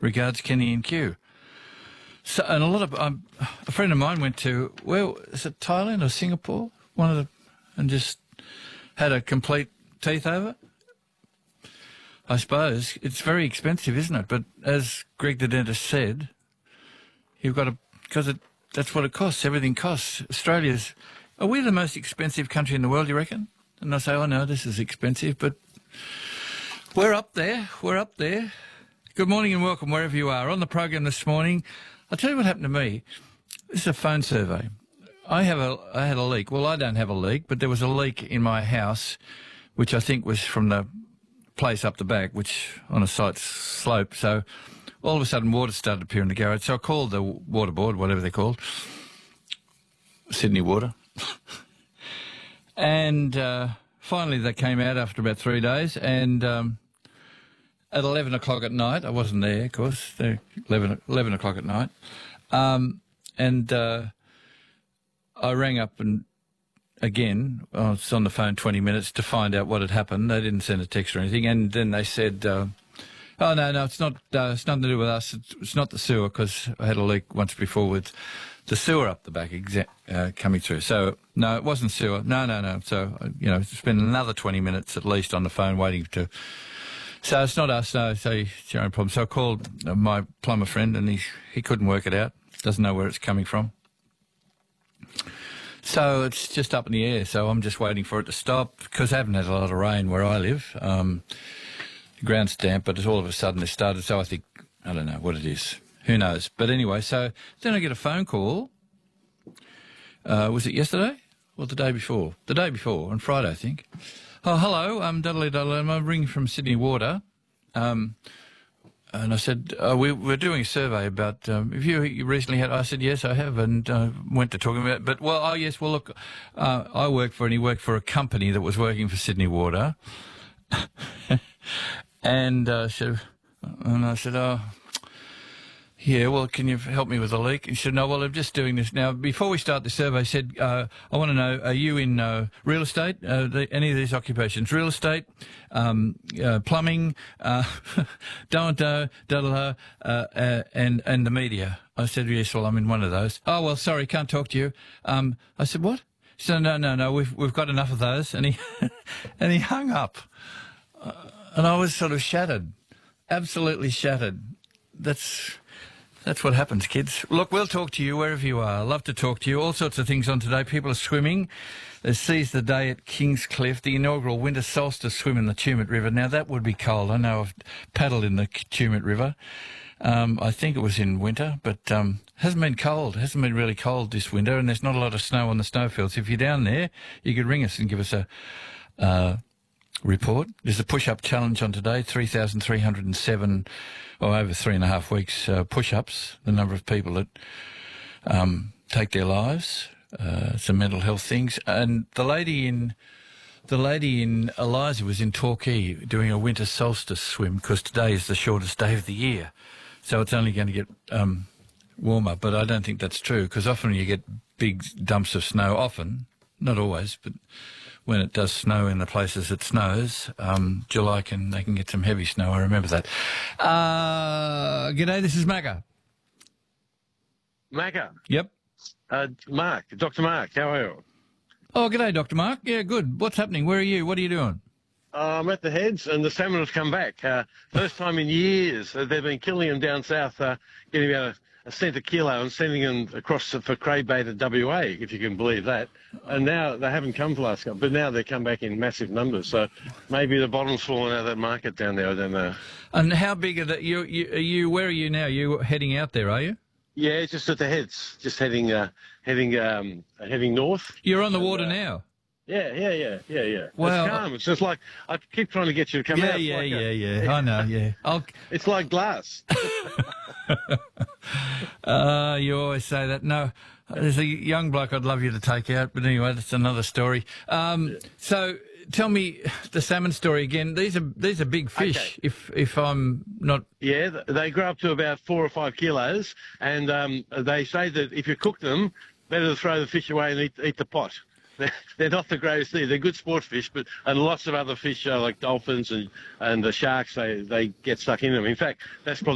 Regards, Kenny and Q. So, and a friend of mine went to, is it Thailand or Singapore? And just had a complete teeth over. I suppose it's very expensive, isn't it? But as Greg the dentist said, you've got to, that's what it costs. Everything costs. Are we the most expensive country in the world, you reckon? And I say, oh no, this is expensive, but we're up there. We're up there. Good morning and welcome wherever you are. On the program this morning, I'll tell you what happened to me. This is a phone survey. I had a leak. Well, I don't have a leak, but there was a leak in my house, which I think was from the place up the back, which on a slight slope. So all of a sudden water started to appear in the garage. So I called the water board, whatever they're called, Sydney Water. And finally they came out after about 3 days, and at 11 o'clock at night, I wasn't there, of course, 11 o'clock at night, and I rang up and again, I was on the phone 20 minutes to find out what had happened. They didn't send a text or anything, and then they said, oh, no, it's not. It's nothing to do with us. It's not the sewer, because I had a leak once before with the sewer up the back coming through. So, no, it wasn't sewer. No. So, spend another 20 minutes at least on the phone waiting to... So it's not us, no, so it's your own problem. So I called my plumber friend, and he couldn't work it out. Doesn't know where it's coming from. So it's just up in the air, so I'm just waiting for it to stop, because I haven't had a lot of rain where I live. The ground's damp, but all of a sudden it started, so I don't know what it is. Who knows? But anyway, so then I get a phone call. Was it yesterday or the day before? The day before, on Friday, I think. Oh, hello, I'm ringing from Sydney Water. And I said, we're doing a survey about, have you recently had... I said, yes, I have, and went to talking about it. But, yes, look, I work for, and he worked for a company that was working for Sydney Water. And I said, oh... Yeah, well, can you help me with the leak? He said, no, well, I'm just doing this. Now, before we start the survey, he said, I want to know, are you in real estate, any of these occupations? Real estate, plumbing, and the media. I said, yes, well, I'm in one of those. Oh, well, sorry, can't talk to you. I said, what? He said, no, we've got enough of those. And he, and he hung up. And I was sort of shattered, absolutely shattered. That's what happens, kids. Look, we'll talk to you wherever you are. Love to talk to you. All sorts of things on today. People are swimming. They seized the day at Kingscliff, the inaugural winter solstice swim in the Tumut River. Now, that would be cold. I know I've paddled in the Tumut River. I think it was in winter, but hasn't been cold. Hasn't been really cold this winter, and there's not a lot of snow on the snowfields. If you're down there, you could ring us and give us a report. There's a push-up challenge on today, 3,307, or over 3.5 weeks push-ups, the number of people that take their lives, some mental health things. And the lady in Eliza was in Torquay doing a winter solstice swim, because today is the shortest day of the year. So it's only going to get warmer, but I don't think that's true, because often you get big dumps of snow, often, not always, but when it does snow in the places it snows, July they can get some heavy snow. I remember that. G'day, this is Macca. Macca? Yep. Mark, Dr. Mark, how are you? Oh, g'day, Dr. Mark. Yeah, good. What's happening? Where are you? What are you doing? I'm at the Heads, and the salmon have come back. First time in years. They've been killing them down south, getting about a cent a kilo and sending them across for Craig Bay to WA, if you can believe that. And now they haven't come for the last couple, but now they come back in massive numbers. So maybe the bottom's fallen out of that market down there. I don't know. And how big are you? Where are you now? You heading out there? Are you? Yeah, just at the Heads, just heading north. You're on the water now. Yeah. Well, it's calm. It's just like, I keep trying to get you to come out. Yeah. I know, yeah. It's like glass. You always say that. No, there's a young bloke I'd love you to take out, but anyway, that's another story. So tell me the salmon story again. These are big fish. Okay. If I'm not... Yeah, they grow up to about 4 or 5 kilos, and they say that if you cook them, better to throw the fish away and eat the pot. They're not the greatest thing. They're good sport fish, and lots of other fish like dolphins and the sharks, they get stuck in them. In fact, that's probably